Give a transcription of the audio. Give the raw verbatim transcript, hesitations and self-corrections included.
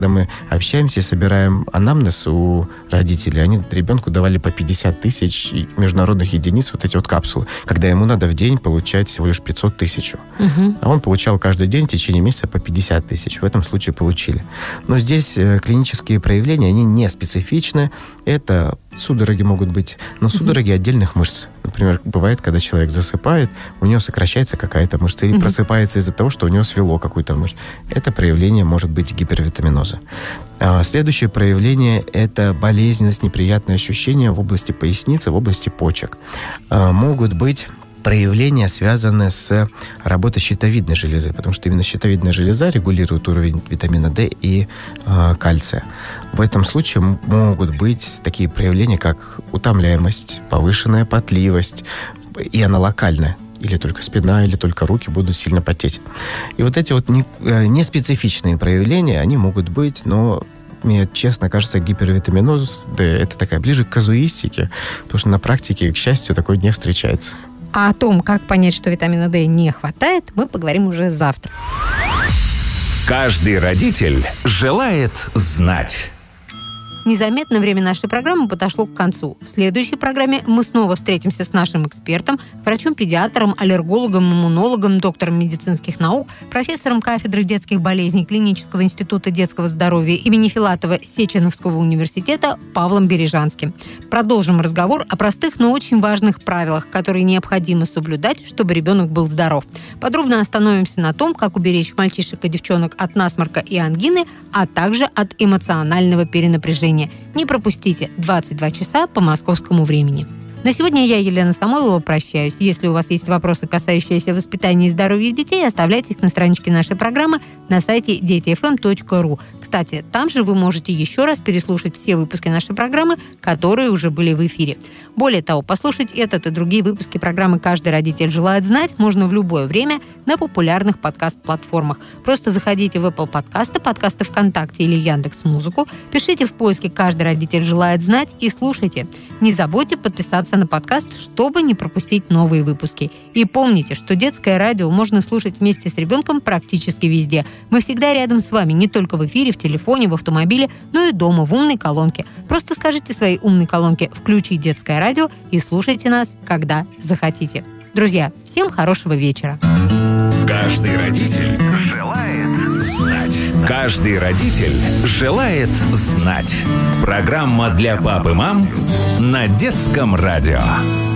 Когда мы общаемся и собираем анамнез у родителей, они ребенку давали по пятьдесят тысяч международных единиц вот эти вот капсулы, когда ему надо в день получать всего лишь пятьсот тысяч. Угу. А он получал каждый день в течение месяца по пятьдесят тысяч. В этом случае получили. Но здесь э, клинические проявления, они не специфичны. Это судороги могут быть, но судороги угу. отдельных мышц. Например, бывает, когда человек засыпает, у него сокращается какая-то мышца или угу. просыпается из-за того, что у него свело какую-то мышцу. Это проявление может быть гипервитаминоза. А следующее проявление – это болезненность, неприятные ощущения в области поясницы, в области почек. А, могут быть проявления, связанные с работой щитовидной железы, потому что именно щитовидная железа регулирует уровень витамина D и э, кальция. В этом случае могут быть такие проявления, как утомляемость, повышенная потливость, и она локальная. Или только спина, или только руки будут сильно потеть. И вот эти вот не, неспецифичные проявления, они могут быть, но мне, честно кажется, гипервитаминоз да, это такая ближе к казуистике, потому что на практике, к счастью, такое не встречается. А о том, как понять, что витамина D не хватает, мы поговорим уже завтра. Каждый родитель желает знать. Незаметно время нашей программы подошло к концу. В следующей программе мы снова встретимся с нашим экспертом, врачом-педиатром, аллергологом, иммунологом, доктором медицинских наук, профессором кафедры детских болезней Клинического института детского здоровья имени Филатова Сеченовского университета Павлом Бережанским. Продолжим разговор о простых, но очень важных правилах, которые необходимо соблюдать, чтобы ребенок был здоров. Подробно остановимся на том, как уберечь мальчишек и девчонок от насморка и ангины, а также от эмоционального перенапряжения. Не пропустите двадцать два часа по московскому времени. На сегодня я, Елена Самойлова, прощаюсь. Если у вас есть вопросы, касающиеся воспитания и здоровья детей, оставляйте их на страничке нашей программы на сайте дети эф эм точка ру. Кстати, там же вы можете еще раз переслушать все выпуски нашей программы, которые уже были в эфире. Более того, послушать этот и другие выпуски программы «Каждый родитель желает знать» можно в любое время на популярных подкаст-платформах. Просто заходите в Apple подкасты, подкасты ВКонтакте или Яндекс.Музыку, пишите в поиске «Каждый родитель желает знать» и слушайте. Не забудьте подписаться на подкаст, чтобы не пропустить новые выпуски. И помните, что детское радио можно слушать вместе с ребенком практически везде. Мы всегда рядом с вами, не только в эфире, в телефоне, в автомобиле, но и дома, в умной колонке. Просто скажите своей умной колонке «Включи детское радио» и слушайте нас, когда захотите. Друзья, всем хорошего вечера. Каждый родитель желает знать. Каждый родитель желает знать. Программа для пап и мам на детском радио.